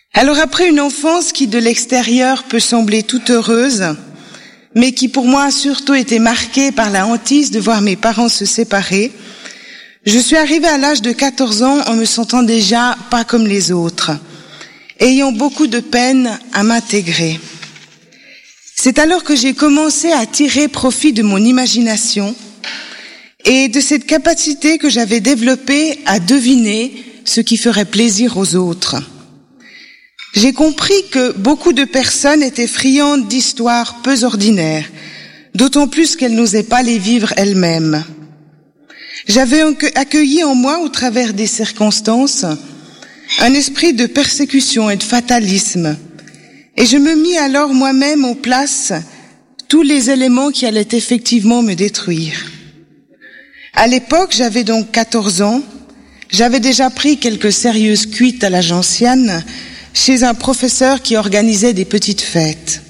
Alors après une enfance qui de l'extérieur peut sembler toute heureuse, mais qui pour moi a surtout été marquée par la hantise de voir mes parents se séparer, je suis arrivée à l'âge de 14 ans en me sentant déjà pas comme les autres, ayant beaucoup de peine à m'intégrer. C'est alors que j'ai commencé à tirer profit de mon imagination et de cette capacité que j'avais développée à deviner ce qui ferait plaisir aux autres. J'ai compris que beaucoup de personnes étaient friandes d'histoires peu ordinaires, d'autant plus qu'elles n'osaient pas les vivre elles-mêmes. J'avais accueilli en moi, au travers des circonstances, un esprit de persécution et de fatalisme, et je me mis alors moi-même en place tous les éléments qui allaient effectivement me détruire. À l'époque, j'avais donc 14 ans, j'avais déjà pris quelques sérieuses cuites à la gentiane chez un professeur qui organisait des petites fêtes.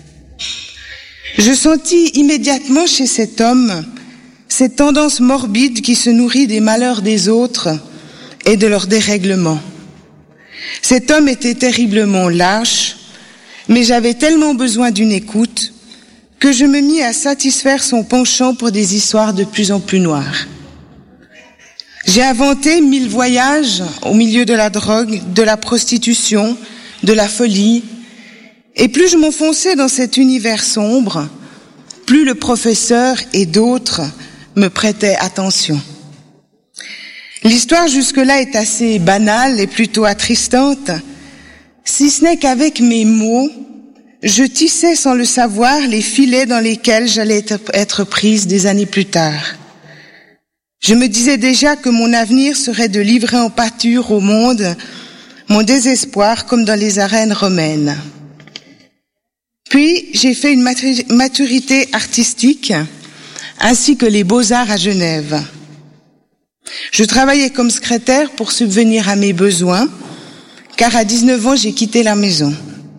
Je sentis immédiatement chez cet homme cette tendance morbide qui se nourrit des malheurs des autres et de leurs dérèglements. Cet homme était terriblement lâche, mais j'avais tellement besoin d'une écoute que je me mis à satisfaire son penchant pour des histoires de plus en plus noires. J'ai inventé 1000 voyages au milieu de la drogue, de la prostitution, de la folie, et plus je m'enfonçais dans cet univers sombre, plus le professeur et d'autres me prêtaient attention. L'histoire jusque-là est assez banale et plutôt attristante, si ce n'est qu'avec mes mots, je tissais sans le savoir les filets dans lesquels j'allais être prise des années plus tard. Je me disais déjà que mon avenir serait de livrer en pâture au monde mon désespoir comme dans les arènes romaines. Puis j'ai fait une maturité artistique ainsi que les beaux-arts à Genève. Je travaillais comme secrétaire pour subvenir à mes besoins, car à 19 ans j'ai quitté la maison.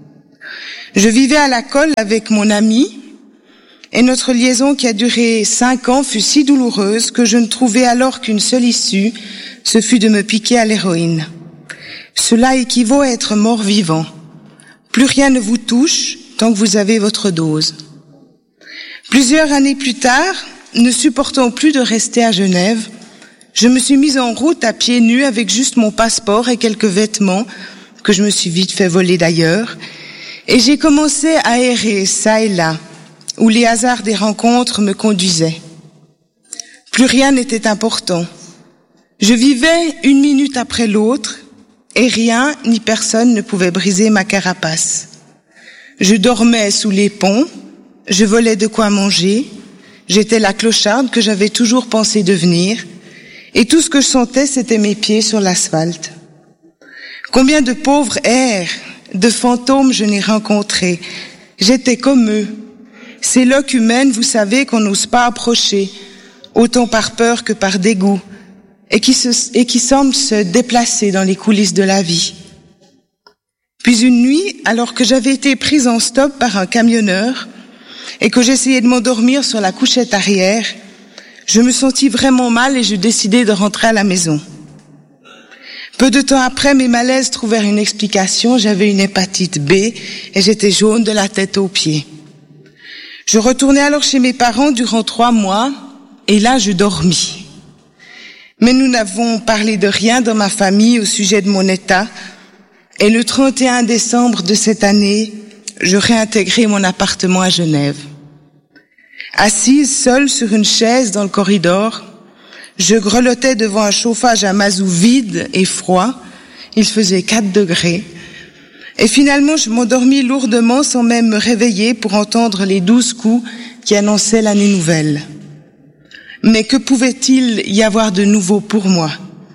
Je vivais à la Colle avec mon ami, et notre liaison qui a duré 5 ans fut si douloureuse que je ne trouvais alors qu'une seule issue, ce fut de me piquer à l'héroïne. Cela équivaut à être mort-vivant. Plus rien ne vous touche tant que vous avez votre dose. Plusieurs années plus tard, ne supportant plus de rester à Genève, je me suis mise en route à pieds nus avec juste mon passeport et quelques vêtements que je me suis vite fait voler d'ailleurs, et j'ai commencé à errer ça et là, où les hasards des rencontres me conduisaient. Plus rien n'était important. Je vivais une minute après l'autre, et rien ni personne ne pouvait briser ma carapace. Je dormais sous les ponts, je volais de quoi manger, j'étais la clocharde que j'avais toujours pensé devenir, et tout ce que je sentais, c'était mes pieds sur l'asphalte. Combien de pauvres airs, de fantômes je n'ai rencontrés. J'étais comme eux. Ces loques humaines, vous savez, qu'on n'ose pas approcher, autant par peur que par dégoût, et qui semblent se déplacer dans les coulisses de la vie. Puis une nuit, alors que j'avais été prise en stop par un camionneur et que j'essayais de m'endormir sur la couchette arrière, je me sentis vraiment mal et je décidai de rentrer à la maison. Peu de temps après, mes malaises trouvèrent une explication. J'avais une hépatite B et j'étais jaune de la tête aux pieds. Je retournai alors chez mes parents durant 3 mois et là je dormis. Mais nous n'avons parlé de rien dans ma famille au sujet de mon état, et le 31 décembre de cette année, je réintégrai mon appartement à Genève. Assise seule sur une chaise dans le corridor, je grelottais devant un chauffage à mazout vide et froid. Il faisait 4 degrés. Et finalement, je m'endormis lourdement sans même me réveiller pour entendre les 12 coups qui annonçaient l'année nouvelle. Mais que pouvait-il y avoir de nouveau pour moi?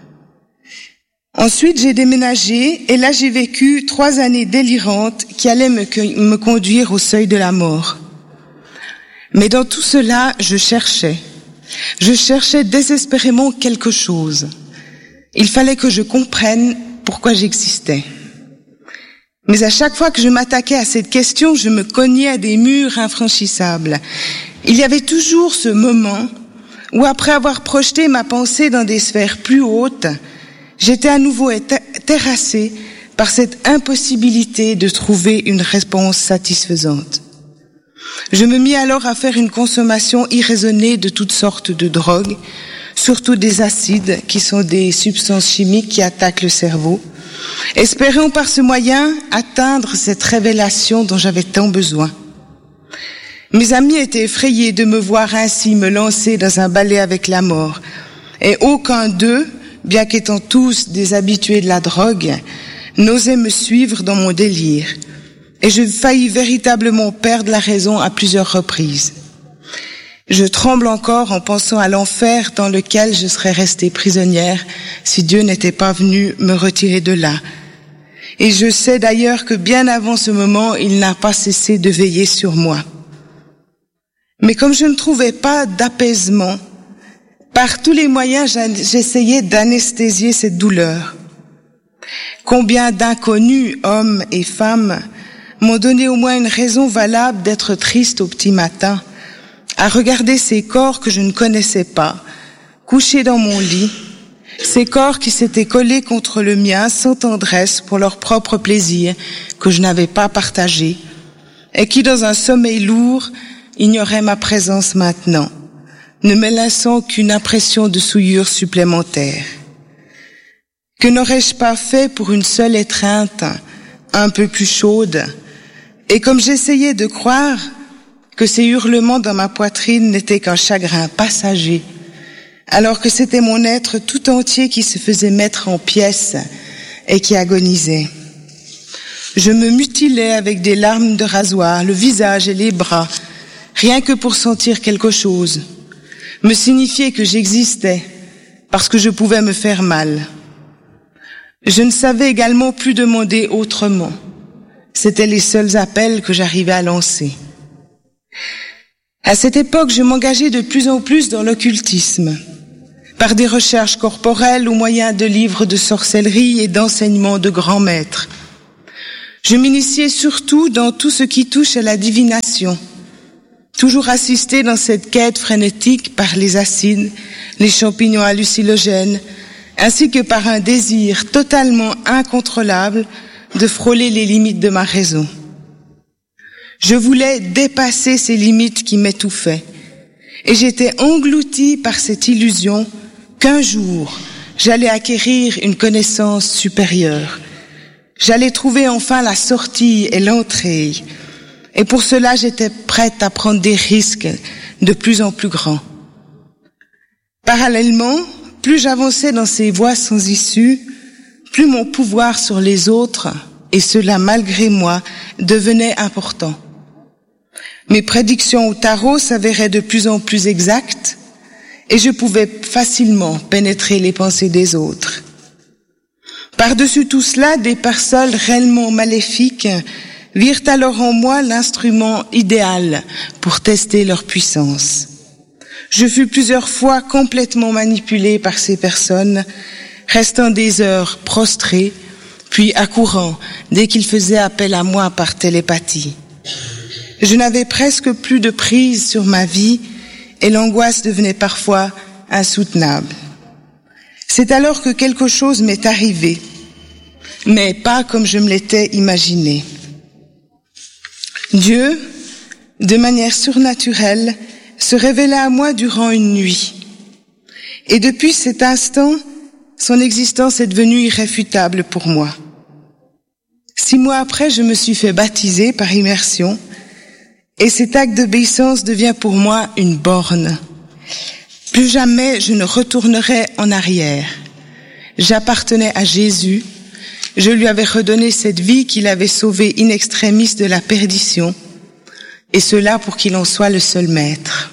Ensuite, j'ai déménagé et là, j'ai vécu 3 années délirantes qui allaient me conduire au seuil de la mort. Mais dans tout cela, je cherchais désespérément quelque chose. Il fallait que je comprenne pourquoi j'existais. Mais à chaque fois que je m'attaquais à cette question, je me cognais à des murs infranchissables. Il y avait toujours ce moment où, après avoir projeté ma pensée dans des sphères plus hautes, j'étais à nouveau terrassée par cette impossibilité de trouver une réponse satisfaisante. Je me mis alors à faire une consommation irraisonnée de toutes sortes de drogues, surtout des acides, qui sont des substances chimiques qui attaquent le cerveau, espérant par ce moyen atteindre cette révélation dont j'avais tant besoin. Mes amis étaient effrayés de me voir ainsi me lancer dans un balai avec la mort, et aucun d'eux, bien qu'étant tous des habitués de la drogue, n'osait me suivre dans mon délire, et je faillis véritablement perdre la raison à plusieurs reprises. Je tremble encore en pensant à l'enfer dans lequel je serais restée prisonnière si Dieu n'était pas venu me retirer de là. Et je sais d'ailleurs que bien avant ce moment, il n'a pas cessé de veiller sur moi. Mais comme je ne trouvais pas d'apaisement, par tous les moyens, j'essayais d'anesthésier cette douleur. Combien d'inconnus, hommes et femmes, m'ont donné au moins une raison valable d'être triste au petit matin, à regarder ces corps que je ne connaissais pas, couchés dans mon lit, ces corps qui s'étaient collés contre le mien sans tendresse pour leur propre plaisir que je n'avais pas partagé, et qui, dans un sommeil lourd, ignoraient ma présence maintenant, ne me laissant qu'une impression de souillure supplémentaire. Que n'aurais-je pas fait pour une seule étreinte, un peu plus chaude, et comme j'essayais de croire que ces hurlements dans ma poitrine n'étaient qu'un chagrin passager, alors que c'était mon être tout entier qui se faisait mettre en pièces et qui agonisait. Je me mutilais avec des larmes de rasoir, le visage et les bras, rien que pour sentir quelque chose, me signifier que j'existais, parce que je pouvais me faire mal. Je ne savais également plus demander autrement. C'étaient les seuls appels que j'arrivais à lancer. À cette époque, je m'engageais de plus en plus dans l'occultisme, par des recherches corporelles au moyen de livres de sorcellerie et d'enseignements de grands maîtres. Je m'initiais surtout dans tout ce qui touche à la divination, toujours assisté dans cette quête frénétique par les acides, les champignons hallucinogènes, ainsi que par un désir totalement incontrôlable de frôler les limites de ma raison. Je voulais dépasser ces limites qui m'étouffaient, et j'étais engloutie par cette illusion qu'un jour, j'allais acquérir une connaissance supérieure. J'allais trouver enfin la sortie et l'entrée, et pour cela j'étais prête à prendre des risques de plus en plus grands. Parallèlement, plus j'avançais dans ces voies sans issue, plus mon pouvoir sur les autres, et cela malgré moi, devenait important. Mes prédictions au tarot s'avéraient de plus en plus exactes, et je pouvais facilement pénétrer les pensées des autres. Par-dessus tout cela, des personnes réellement maléfiques virent alors en moi l'instrument idéal pour tester leur puissance. Je fus plusieurs fois complètement manipulée par ces personnes, restant des heures prostrée, puis accourant dès qu'ils faisaient appel à moi par télépathie. Je n'avais presque plus de prise sur ma vie et l'angoisse devenait parfois insoutenable. C'est alors que quelque chose m'est arrivé, mais pas comme je me l'étais imaginé. Dieu, de manière surnaturelle, se révéla à moi durant une nuit. Et depuis cet instant, son existence est devenue irréfutable pour moi. 6 mois après, je me suis fait baptiser par immersion, et cet acte d'obéissance devient pour moi une borne. Plus jamais je ne retournerai en arrière. J'appartenais à Jésus, je lui avais redonné cette vie qu'il avait sauvée in extremis de la perdition, et cela pour qu'il en soit le seul maître.